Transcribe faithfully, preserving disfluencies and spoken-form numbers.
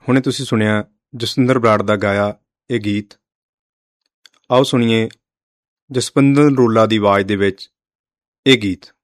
ਹੁਣੇ ਤੁਸੀਂ ਸੁਣਿਆ ਜਸਵਿੰਦਰ ਬਰਾੜ ਦਾ ਗਾਇਆ ਇਹ ਗੀਤ। ਆਓ ਸੁਣੀਏ ਜਸਵਿੰਦਰ ਨਰੂਲਾ ਦੀ ਆਵਾਜ਼ ਦੇ ਵਿੱਚ ਇਹ ਗੀਤ।